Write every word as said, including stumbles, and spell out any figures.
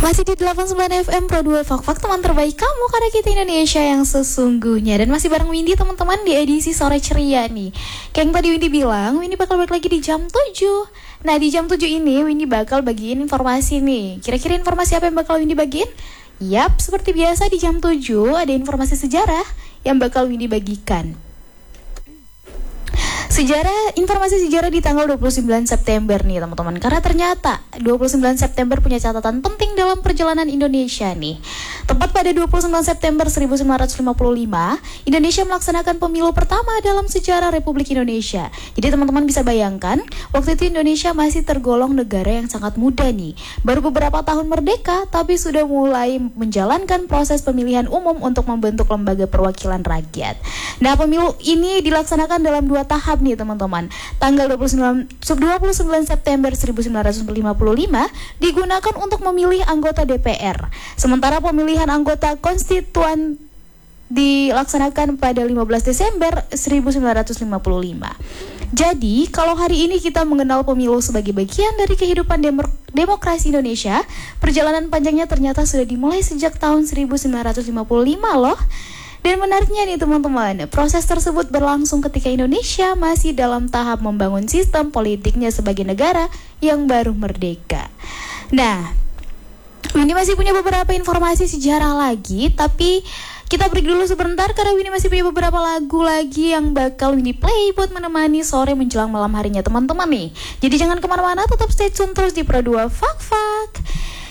Masih di delapan puluh sembilan F M Pro dua Fak-Fak, teman terbaik kamu karena kita Indonesia yang sesungguhnya. Dan masih bareng Windy teman-teman di edisi sore ceria nih. Kayak yang tadi Windy bilang, Windy bakal balik lagi di jam tujuh. Nah di jam tujuh ini Windy bakal bagiin informasi nih. Kira-kira informasi apa yang bakal Windy bagiin? Yap, seperti biasa di jam tujuh ada informasi sejarah yang bakal Windy bagikan. Sejarah, informasi sejarah di tanggal dua puluh sembilan September nih teman-teman. Karena ternyata dua puluh sembilan September punya catatan penting dalam perjalanan Indonesia nih. Tepat pada dua puluh sembilan September seribu sembilan ratus lima puluh lima, Indonesia melaksanakan pemilu pertama dalam sejarah Republik Indonesia. Jadi teman-teman bisa bayangkan, waktu itu Indonesia masih tergolong negara yang sangat muda nih. Baru beberapa tahun merdeka, tapi sudah mulai menjalankan proses pemilihan umum untuk membentuk lembaga perwakilan rakyat. Nah, pemilu ini dilaksanakan dalam dua tahap nih teman-teman. Tanggal dua puluh sembilan September seribu sembilan ratus lima puluh lima digunakan untuk memilih anggota D P R. Sementara pemilihan anggota konstituan dilaksanakan pada lima belas Desember seribu sembilan ratus lima puluh lima. Jadi, kalau hari ini kita mengenal pemilu sebagai bagian dari kehidupan demo- demokrasi Indonesia, perjalanan panjangnya ternyata sudah dimulai sejak tahun seribu sembilan ratus lima puluh lima loh. Dan menariknya nih teman-teman, proses tersebut berlangsung ketika Indonesia masih dalam tahap membangun sistem politiknya sebagai negara yang baru merdeka. Nah, Winnie masih punya beberapa informasi sejarah lagi, tapi kita break dulu sebentar karena Winnie masih punya beberapa lagu lagi yang bakal Winnie play buat menemani sore menjelang malam harinya teman-teman nih. Jadi jangan kemana-mana, tetap stay tune terus di Pro dua Fak-Fak.